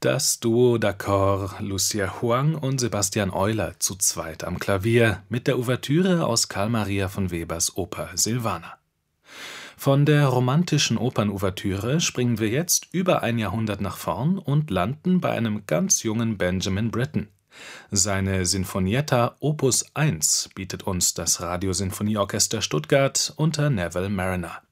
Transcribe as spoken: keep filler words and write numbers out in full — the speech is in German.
Das Duo d'accord Lucia Huang und Sebastian Euler zu zweit am Klavier mit der Ouvertüre aus Carl Maria von Webers Oper Silvana. Von der romantischen Opernouvertüre springen wir jetzt über ein Jahrhundert nach vorn und landen bei einem ganz jungen Benjamin Britten. Seine Sinfonietta Opus eins bietet uns das Radiosinfonieorchester Stuttgart unter Neville Marriner.